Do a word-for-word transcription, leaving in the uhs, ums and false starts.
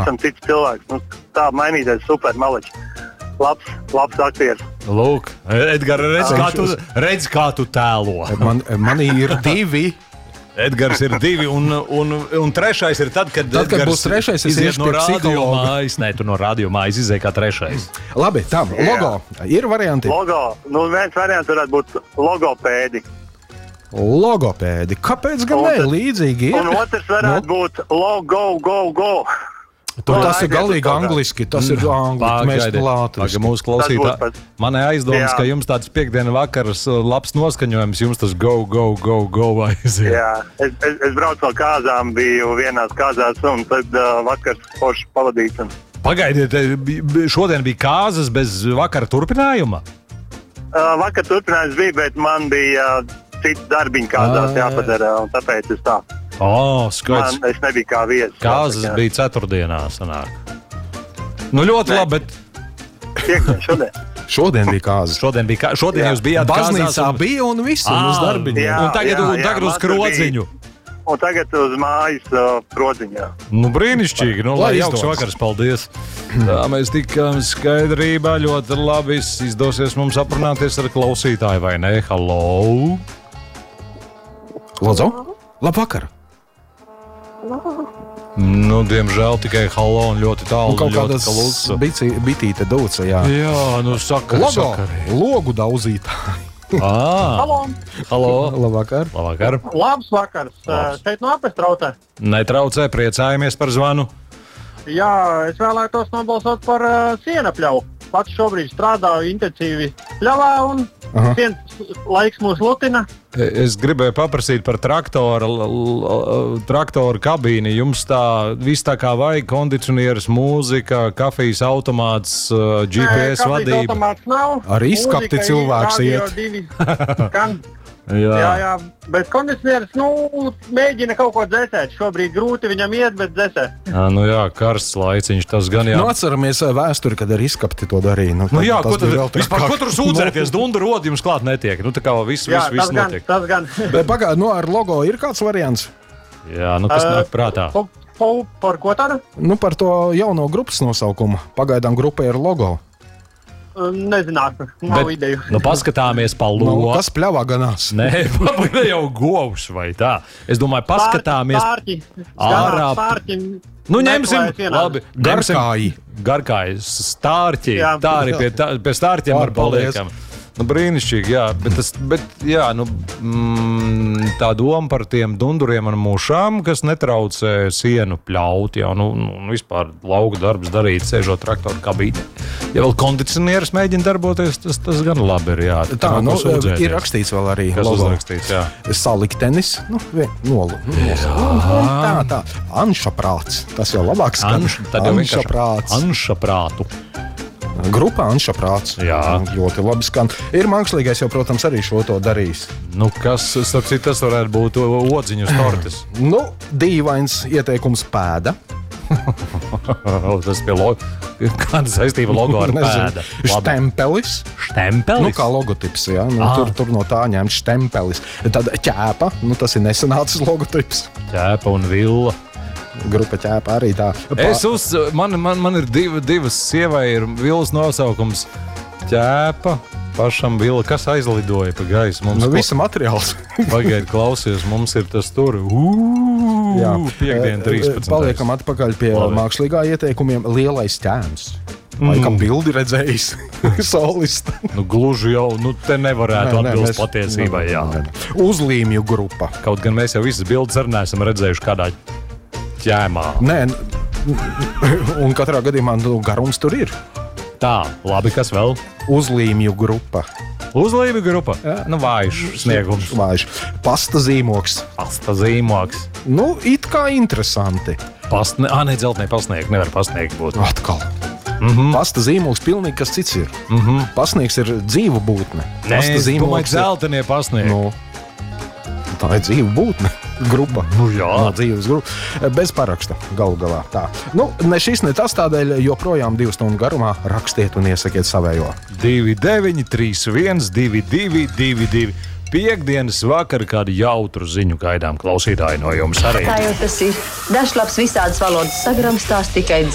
pavisam cits cilvēks. Nu, tā mainīties super maleči. Labs, labs aktieris. Lūk, Edgars, redz, kā tu, redz, kā tu tēlo. Man, man ir divi. Edgars ir divi, un, un, un trešais ir tad, kad, tad, kad būs trešais, es iziet no pie radio mājas. Nē, tu no radio mājas izēj kā trešais. Labi, tā, logo. Ir varianti? Logo. Nu, viens variants varētu būt logopēdi. Logopēdi. Kāpēc gan ne? Līdzīgi ir. Un otrs varētu no. būt logo, go, go. Tu, no, tas ir galīgi angliski, tas ir angliski, mēs plātiski. Mūsu klausītā, manai aizdomas, jā. Ka jums tāds piekdiena vakars labs noskaņojums, jums tas go, go, go, go aiziet. Jā, es, es, es braucu no kāzām, biju vienās kāzās un tad uh, vakars forši pavadīts. Un... Pagaidiet, šodien bija kāzas bez vakara turpinājuma? Uh, vakar turpinājums bija, bet man bija uh, cits darbiņi kāzās à, jāpadara, un tāpēc es tā. Oh, skaidrs. Man, es nebiju kā viesis. Kāzas jā. Bija ceturtdienā sanāk. Nu ļoti ne. Labi, bet... Piekdien, šodien. Šodien bija kāzas. Šodien, bija kā... šodien jūs bijāt baznīcā kāzās. Un... bija un viss, un uz darbiņu. Jā, un tagad, jā, un tagad jā, uz krodziņu. Bija. Un tagad uz mājas uh, krodziņā. Nu brīnišķīgi, nu lai jauks vakars, paldies. Tā mēs tikām skaidrībā, ļoti labi izdosies mums aprunāties ar klausītāju, vai ne? Halo! Lūdzu! Labvakar! Nu, diemžēl tikai halo un ļoti tālu. Un kaut kādas bitīte dūca, jā. Jā, nu sakari, Logo, sakari. Logu daudzītāji. Ah. Halo. Halo. Labvakar. Labvakar. Labs vakars. Labs. Šeit no apes traucē. Netraucē, priecājamies par zvanu. Jā, es vēlētos nobalsot par uh, sienapļauju. Pats šobrīd strādāju intensīvi pļavā un sienas laiks mūs lutina. Es gribēju paprasīt par traktora, traktora kabīni. Jums tā viss tā kā vajag kondicionieris, mūzika, kafijas automāts, G P S Nē, vadība. Automāts nav. Ar izskapti cilvēks iet. Skan. Jā. jā, jā, bet kondicionieris, nu, mēģina kaut ko dzēsēt. Šobrīd grūti viņam iet, bet dzēsē. Jā, nu jā, karsts laiciņš, tas gan jā. Nu, atceramies vēsturi, kad ar izskapti to darīja. Nu, nu jā, ko tur, vispār, ko tur sūdzēties, dundu rodi jums klāt netiek. Nu, tā kā viss, jā, viss, viss gan, notiek. Tas gan, tas gan. Bet pagād, nu, ar logo ir kāds variants? Jā, nu, kas uh, nāk prātā? Po, po, par ko tādu? Nu, par to jauno grupas nosaukumu. Pagaidām grupai ir logo. Nezinātu, nav bet, ideju. Nu, paskatāmies pa logu. Nu, kas pļavā ganās? Nē, jau govs vai tā. Es domāju, paskatāmies Pārķi, ārā. Pārķi, nu, ņemsim, labi. Garkāji. Garkāji, stārķi. Jā, tā arī pie, tā, pie stārķiem ar paliekam. Nu, brīnišķīgi, jā, bet, tas, bet jā, nu, mm, tā doma par tiem dunduriem un mūšām, kas netraucē sienu pļaut, jā, nu, nu vispār lauka darbs darīt, sēžot traktoru kabīnē. Ja vēl kondicionieris mēģina darboties, tas, tas gan labi ir, jā. Tā, nu, ir rakstīts vēl arī kas logo. Uzrakstīts, jā. Saliktenis, nu, nolu. Tā, tā, Anša prāts, tas jau labāk skan. Anša, tad jau Anša prāts. Anša prātu. Grupa Anša prāts. Jā. Ļoti labi skan. Ir mākslīgais jau, protams, arī šo to darījis. Nu, kas, starp citu, tas varētu būt odziņu tortes? Nu, dīvains ieteikums pēda. Tas bija logo. Kāda saistība logo ar pēda? Štempelis. Štempelis? Nu, kā logotips, jā. Nu, tur, tur no tā ņemts štempelis. Tad ķēpa, nu, tas ir nesanācis logotips. Ķēpa un villa. Grupa ķēpa arī tā. Pa... Es uz, man, man, man ir div, divas sievai, ir villas nosaukums ķēpa, pašam villa. Kas aizlidoja pa gaisu? Mums nu, visa materiāls. Pagaid, klausies, mums ir tas tur. Uu, jā, piekdien, trīspadsmitais. Paliekam atpakaļ pie labi. Mākslīgā ieteikumiem. Lielais ķēns. Laikam mm. bildi redzējis solista. Nu, gluži jau, nu, te nevarētu nē, atbilst nē, patiesībai, jā. Nē, nē. Uzlīmju grupa. Kaut gan mēs jau visas bildes arī neesam redzējuši kādā ķēmā. Nē, un katrā gadījumā nu, garums tur ir. Tā, labi, kas vēl? Uzlīmju grupa. Uzlīmju grupa? Jā. Nu, vājš sniegums. Vājš. Pasta zīmoks. Pasta zīmoks. Nu, it kā interesanti. Pastne... Ā, ne, dzeltnē pasniegt, nevar pasniegt būt. Atkal. Mm-hmm. Pasta zīmoks pilnīgi kas cits ir. Mm-hmm. Pasniegs ir dzīva būtne. Nē, es domāju, zeltenie pasniegt. Nu, tā ir dzīva būtne. Grupa. Nu, jā. No, dzīves grupa. Bez paraksta, galu galā. Tā. Nu, ne šis, ne tas tādēļ, joprojām divu stundu garumā rakstiet un iesakiet savējo. divi deviņi trīs viens divi divi divi divi. Piektdienas vakar kādu jautru ziņu gaidām klausītāji no jums arī. Tā jau tas ir. Dažlaps visādas valodas sagramstās tikai